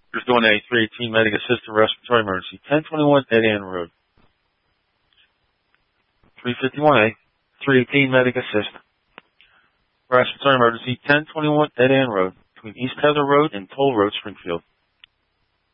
There's doing a 318 medic assist to respiratory emergency. 1021 Dead End Road. 351A. 318 medic assist. Respiratory emergency. 1021 Dead End Road. Between East Heather Road and Toll Road, Springfield.